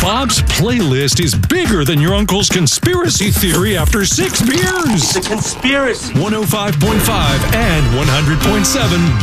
Bob's playlist is bigger than your uncle's conspiracy theory after 6 beers. It's a conspiracy. 105.5 and 100.7